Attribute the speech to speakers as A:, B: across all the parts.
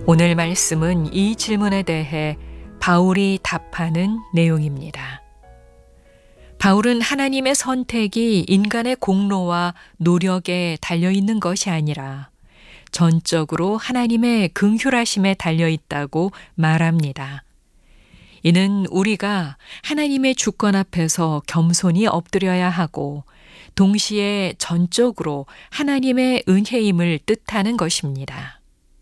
A: 오늘 말씀은 이 질문에 대해 바울이 답하는 내용입니다. 바울은 하나님의 선택이 인간의 공로와 노력에 달려있는 것이 아니라 전적으로 하나님의 긍휼하심에 달려있다고 말합니다. 이는 우리가 하나님의 주권 앞에서 겸손히 엎드려야 하고 동시에 전적으로 하나님의 은혜임을 뜻하는 것입니다.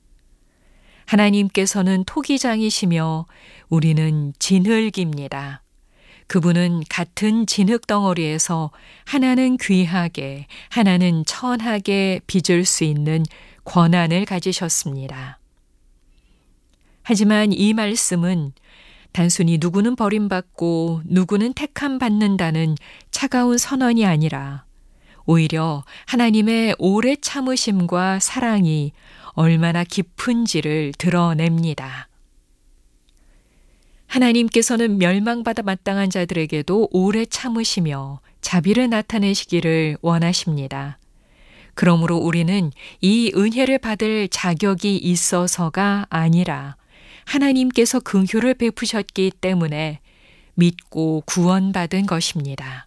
A: 하나님께서는 토기장이시며 우리는 진흙입니다. 그분은 같은 진흙 덩어리에서 하나는 귀하게, 하나는 천하게 빚을 수 있는 권한을 가지셨습니다. 하지만 이 말씀은 단순히 누구는 버림받고 누구는 택함 받는다는 차가운 선언이 아니라 오히려 하나님의 오래 참으심과 사랑이 얼마나 깊은지를 드러냅니다. 하나님께서는 멸망받아 마땅한 자들에게도 오래 참으시며 자비를 나타내시기를 원하십니다. 그러므로 우리는 이 은혜를 받을 자격이 있어서가 아니라 하나님께서 긍휼을 베푸셨기 때문에 믿고 구원받은 것입니다.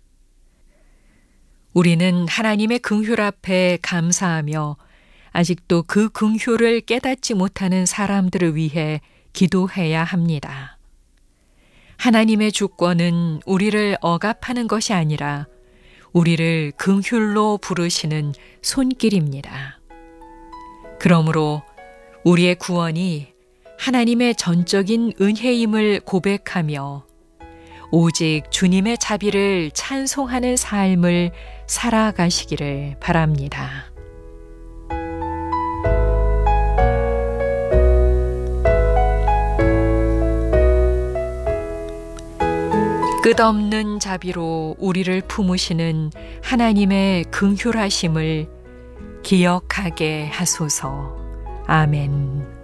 A: 우리는 하나님의 긍휼 앞에 감사하며 아직도 그 긍휼을 깨닫지 못하는 사람들을 위해 기도해야 합니다. 하나님의 주권은 우리를 억압하는 것이 아니라 우리를 긍휼로 부르시는 손길입니다. 그러므로 우리의 구원이 하나님의 전적인 은혜임을 고백하며 오직 주님의 자비를 찬송하는 삶을 살아가시기를 바랍니다. 끝없는 자비로 우리를 품으시는 하나님의 긍휼하심을 기억하게 하소서. 아멘.